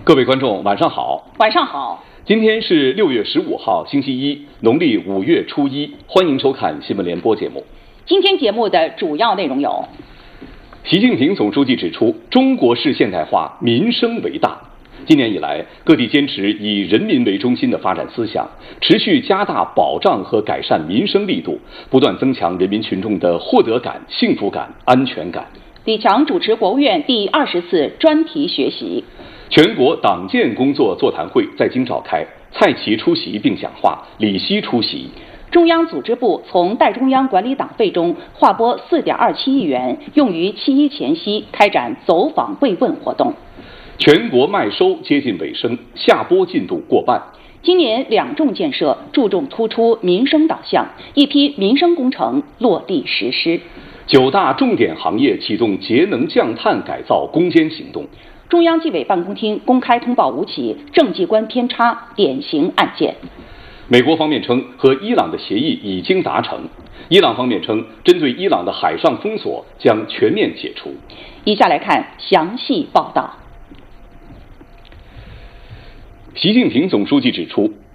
各位观众，晚上好。 晚上好。 今天是6月15号，星期一，农历5月初一。欢迎收看新闻联播节目。 今天节目的主要内容有： 习近平总书记指出，中国式现代化民生为大。今年以来，各地坚持以人民为中心的发展思想，持续加大保障和改善民生力度，不断增强人民群众的获得感、幸福感、安全感。 李强主持国务院第20次专题学习。 全国党建工作座谈会在京召开，蔡奇出席并讲话，李希出席。 中央组织部从代中央管理党费中划拨4.27亿元，用于7·1前夕开展走访慰问活动。 全国麦收接近尾声，下播进度过半。 今年2重建设注重突出民生导向，一批民生工程落地实施。 9大重点行业启动节能降碳改造攻坚行动。 中央纪委办公厅公开通报5起政绩观偏差典型案件。 美国方面称，和伊朗的协议已经达成。伊朗方面称，针对伊朗的海上封锁将全面解除。 以下来看详细报道。 习近平总书记指出，